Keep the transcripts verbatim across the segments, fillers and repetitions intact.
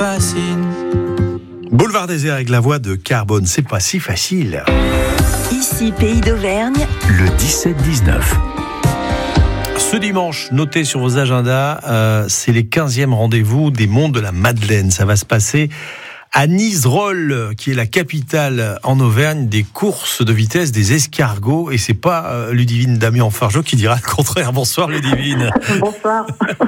Boulevard Désert avec la voix de Carbone, c'est pas si facile. Ici, Pays d'Auvergne, le dix-sept dix-neuf. Ce dimanche, notez sur vos agendas, euh, c'est les quinzièmes rendez-vous des Monts de la Madeleine. Ça va se passer à Nizerolles, qui est la capitale en Auvergne des courses de vitesse des escargots. Et c'est pas euh, Ludivine Damian-Fargeau qui dira le contraire. Bonsoir Ludivine. Bonsoir.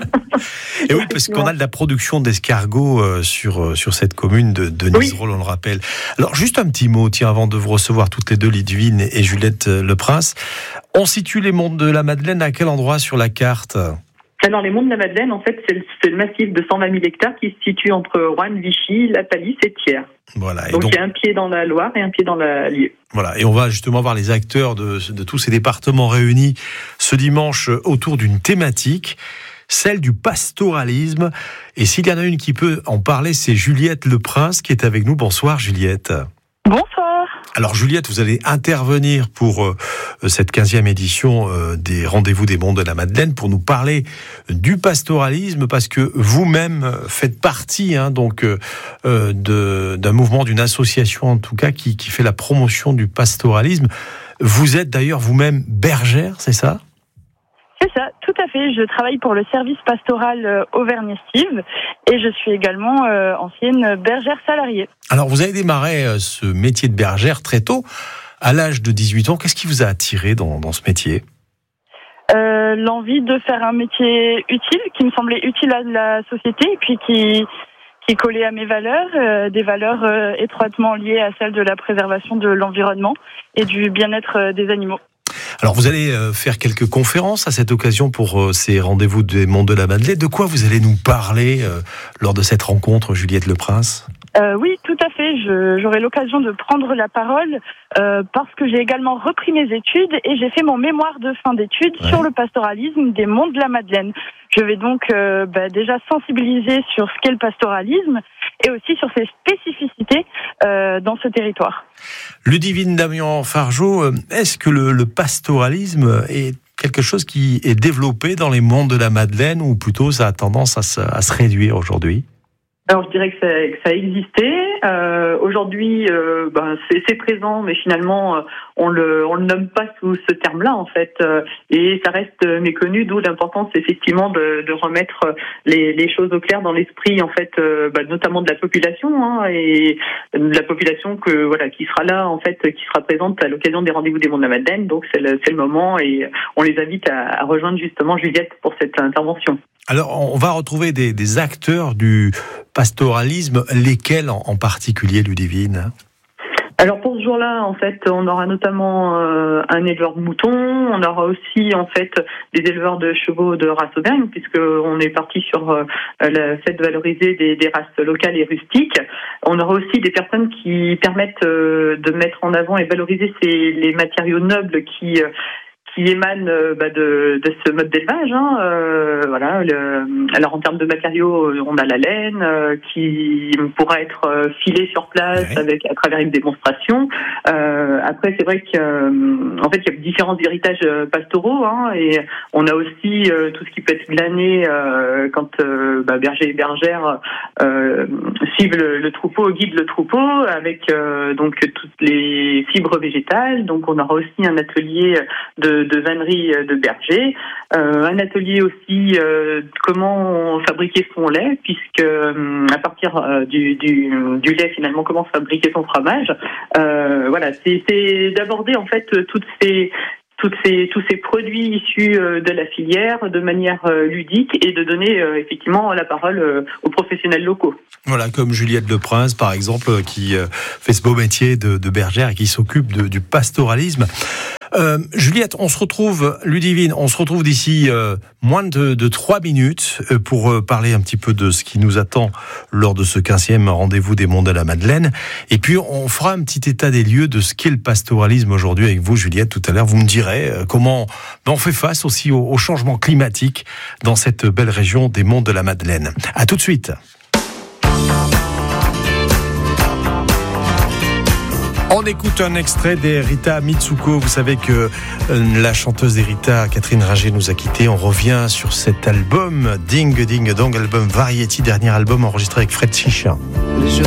Et oui, parce qu'on a de la production d'escargots euh, sur, sur cette commune de, de Nizerolles, oui. On le rappelle. Alors, juste un petit mot, tiens, avant de vous recevoir toutes les deux, Ludivine et Juliette Leprince. On situe les Monts de la Madeleine à quel endroit sur la carte ? Alors, les Monts de la Madeleine, en fait, c'est le, c'est le massif de cent vingt mille hectares qui se situe entre Roanne, Vichy, La Palisse et Thiers. Voilà. Et donc, donc, il y a un pied dans la Loire et un pied dans la Lieu. Voilà. Et on va justement voir les acteurs de, de tous ces départements réunis ce dimanche autour d'une thématique, celle du pastoralisme. Et s'il y en a une qui peut en parler, c'est Juliette Leprince qui est avec nous. Bonsoir Juliette. Bonsoir. Alors Juliette, vous allez intervenir pour euh, cette quinzième édition euh, des Rendez-vous des Monts de la Madeleine pour nous parler du pastoralisme, parce que vous-même faites partie hein, donc euh, de, d'un mouvement, d'une association en tout cas qui, qui fait la promotion du pastoralisme. Vous êtes d'ailleurs vous-même bergère, c'est ça ? C'est ça, tout à fait. Je travaille pour le service pastoral euh, Auvergne-Estive et je suis également euh, ancienne bergère salariée. Alors, vous avez démarré euh, ce métier de bergère très tôt, à l'âge de dix-huit ans. Qu'est-ce qui vous a attiré dans, dans ce métier ? euh, L'envie de faire un métier utile, qui me semblait utile à la société et puis qui, qui collait à mes valeurs, euh, des valeurs euh, étroitement liées à celles de la préservation de l'environnement et du bien-être euh, des animaux. Alors, vous allez faire quelques conférences à cette occasion pour ces rendez-vous des Monts de la Madeleine. De quoi vous allez nous parler lors de cette rencontre, Juliette Leprince ? Euh, oui, tout à fait. Je, j'aurai l'occasion de prendre la parole euh, parce que j'ai également repris mes études et j'ai fait mon mémoire de fin d'études ouais. sur le pastoralisme des Monts de la Madeleine. Je vais donc euh, bah, déjà sensibiliser sur ce qu'est le pastoralisme et aussi sur ses spécificités euh, dans ce territoire. Ludivine Damian-Fargeau, est-ce que le, le pastoralisme est quelque chose qui est développé dans les Monts de la Madeleine ou plutôt ça a tendance à se, à se réduire aujourd'hui ? Alors, je dirais que ça, que ça existait. Euh, aujourd'hui, euh, ben, c'est, c'est présent, mais finalement, euh, on le, on le nomme pas sous ce terme-là, en fait. Euh, et ça reste méconnu, d'où l'importance, effectivement, de, de remettre les, les choses au clair dans l'esprit, en fait, euh, ben, notamment de la population, hein, et de la population que, voilà, qui sera là, en fait, qui sera présente à l'occasion des Rendez-vous des Monts de la Madeleine. Donc, c'est le, c'est le moment et on les invite à, à rejoindre justement Juliette pour cette intervention. Alors, on va retrouver des, des acteurs du pastoralisme, lesquels en, en particulier, Ludivine ? Alors pour ce jour-là, en fait, on aura notamment euh, un éleveur de moutons, on aura aussi en fait des éleveurs de chevaux de race Auvergne, puisque on est parti sur euh, le fait de valoriser des, des races locales et rustiques. On aura aussi des personnes qui permettent euh, de mettre en avant et valoriser ces, les matériaux nobles qui euh, qui émanent euh, bah, de, de ce mode d'élevage. Hein, euh, voilà. Le, alors en termes de matériaux, on a la laine euh, qui pourra être euh, filée sur place ouais. avec à travers une démonstration. Euh, après, c'est vrai qu'en euh, fait, il y a différents héritages euh, pastoraux, hein, et on a aussi euh, tout ce qui peut être glané euh, quand euh, bah, bergers et bergères euh, suivent le, le troupeau, guident le troupeau avec euh, donc toutes les fibres végétales. Donc, on aura aussi un atelier de de vannerie de berger, euh, un atelier aussi euh, comment fabriquer son lait, puisque euh, à partir euh, du, du, du lait finalement comment fabriquer son fromage. Euh, voilà, c'est, c'est d'aborder en fait toutes ces Toutes ces, tous ces produits issus de la filière de manière ludique et de donner euh, effectivement la parole euh, aux professionnels locaux. Voilà, comme Juliette Leprince par exemple, qui euh, fait ce beau métier de, de bergère et qui s'occupe de, du pastoralisme. Euh, Juliette, on se retrouve, Ludivine, on se retrouve d'ici euh, moins de, de trois minutes pour euh, parler un petit peu de ce qui nous attend lors de ce quinzième rendez-vous des Monts de la Madeleine. Et puis, on fera un petit état des lieux de ce qu'est le pastoralisme aujourd'hui avec vous, Juliette. Tout à l'heure, vous me direz euh, comment on fait face aussi au, au changement climatique dans cette belle région des Monts de la Madeleine. À tout de suite. On écoute un extrait d'Erita Mitsuko. Vous savez que la chanteuse d'Erita, Catherine Ringer, nous a quittés. On revient sur cet album Ding Ding Dong, album Variety, dernier album enregistré avec Fred Sichin.